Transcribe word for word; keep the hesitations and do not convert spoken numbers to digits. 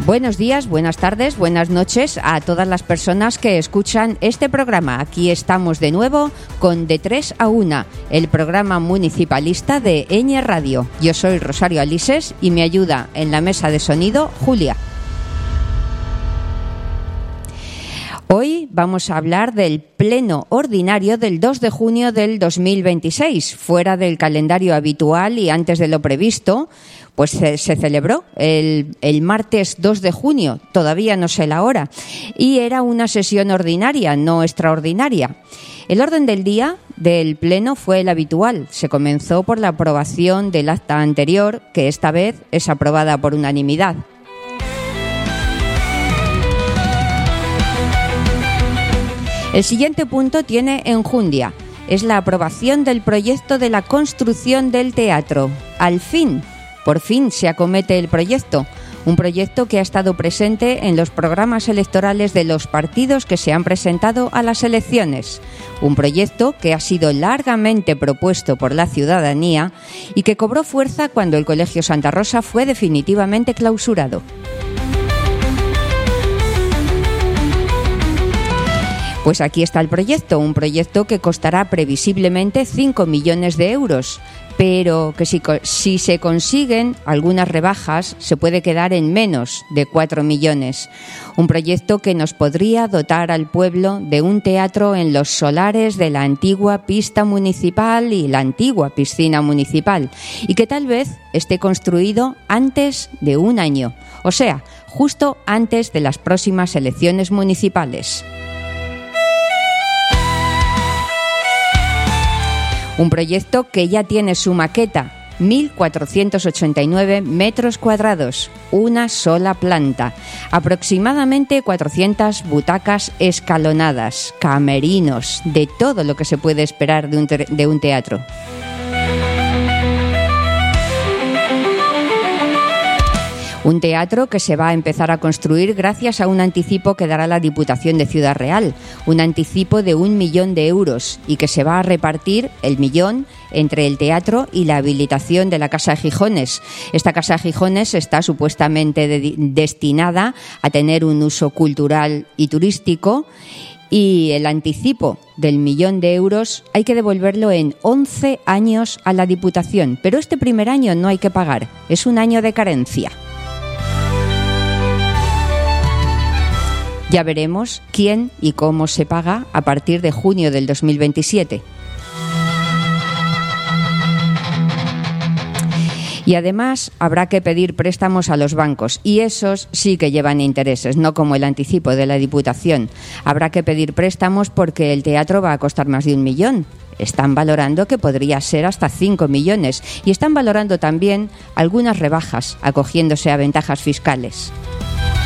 Buenos días, buenas tardes, buenas noches a todas las personas que escuchan este programa. Aquí estamos de nuevo con De tres a una, el programa municipalista de Eñe Radio. Yo soy Rosario Alises y me ayuda en la mesa de sonido Julia. Hoy vamos a hablar del pleno ordinario del dos de junio del dos mil veintiséis. Fuera del calendario habitual y antes de lo previsto, pues se, se celebró el, el martes dos de junio, todavía no sé la hora, y era una sesión ordinaria, no extraordinaria. El orden del día del pleno fue el habitual. Se comenzó por la aprobación del acta anterior, que esta vez es aprobada por unanimidad. El siguiente punto tiene enjundia. Es la aprobación del proyecto de la construcción del teatro. Al fin, por fin se acomete el proyecto. Un proyecto que ha estado presente en los programas electorales de los partidos que se han presentado a las elecciones. Un proyecto que ha sido largamente propuesto por la ciudadanía y que cobró fuerza cuando el Colegio Santa Rosa fue definitivamente clausurado. Pues aquí está el proyecto, un proyecto que costará previsiblemente cinco millones de euros, pero que si, si se consiguen algunas rebajas se puede quedar en menos de cuatro millones. Un proyecto que nos podría dotar al pueblo de un teatro en los solares de la antigua pista municipal y la antigua piscina municipal, y que tal vez esté construido antes de un año, o sea, justo antes de las próximas elecciones municipales. Un proyecto que ya tiene su maqueta, mil cuatrocientos ochenta y nueve metros cuadrados, una sola planta, aproximadamente cuatrocientas butacas escalonadas, camerinos, de todo lo que se puede esperar de un, te- de un teatro. Un teatro que se va a empezar a construir gracias a un anticipo que dará la Diputación de Ciudad Real, un anticipo de un millón de euros y que se va a repartir el millón entre el teatro y la habilitación de la Casa de Gijones. Esta Casa de Gijones está supuestamente de- destinada a tener un uso cultural y turístico, y el anticipo del millón de euros hay que devolverlo en once años a la Diputación, pero este primer año no hay que pagar, es un año de carencia. Ya veremos quién y cómo se paga a partir de junio del dos mil veintisiete. Y además habrá que pedir préstamos a los bancos, y esos sí que llevan intereses, no como el anticipo de la Diputación. Habrá que pedir préstamos porque el teatro va a costar más de un millón. Están valorando que podría ser hasta cinco millones y están valorando también algunas rebajas, acogiéndose a ventajas fiscales.